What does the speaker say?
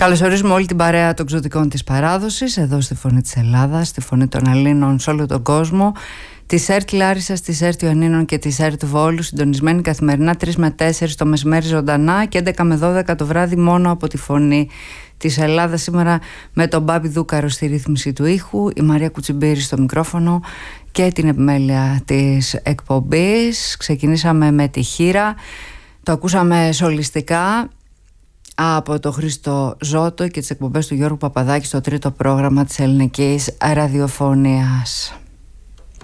Καλωσορίζουμε όλη την παρέα των ξωτικών της παράδοσης, εδώ στη Φωνή της Ελλάδας, στη Φωνή των Ελλήνων σε όλο τον κόσμο, της ΕΡΤ Λάρισσας, της ΕΡΤ Ιωαννίνων και της ΕΡΤ Βόλου, συντονισμένη καθημερινά 3 με 4 το μεσημέρι ζωντανά και 11 με 12 το βράδυ μόνο από τη Φωνή της Ελλάδας. Σήμερα με τον Μπάμπη Δούκαρο στη ρύθμιση του ήχου, η Μαρία Κουτσιμπήρη στο μικρόφωνο και την επιμέλεια της εκπομπής. Ξεκινήσαμε με τη Χήρα, το ακούσαμε σολιστικά από το Χρήστο Ζώτο και τις εκπομπές του Γιώργου Παπαδάκη στο τρίτο πρόγραμμα της ελληνικής ραδιοφωνίας.